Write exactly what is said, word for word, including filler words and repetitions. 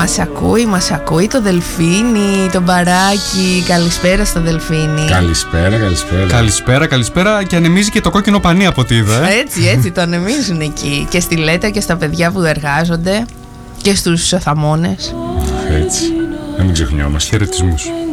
Μας ακούει, μας ακούει το Δελφίνι, το μπαράκι. Καλησπέρα στο Δελφίνι. Καλησπέρα, καλησπέρα. Καλησπέρα, καλησπέρα. Και ανεμίζει και το κόκκινο πανί από ό,τι είδα. Ε? Έτσι, έτσι το ανεμίζουν εκεί. Και στη Λέτα και στα παιδιά που εργάζονται. Και στους θαμώνες. Έτσι. Να μην ξεχνιόμαστε. Χαιρετισμούς.